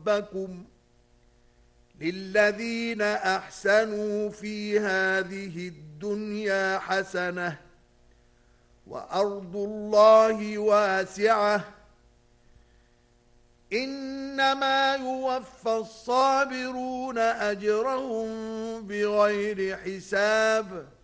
ربكم للذين أحسنوا في هذه الدنيا حسنة وأرض الله واسعة إنما يوفى الصابرون أجرهم بغير حساب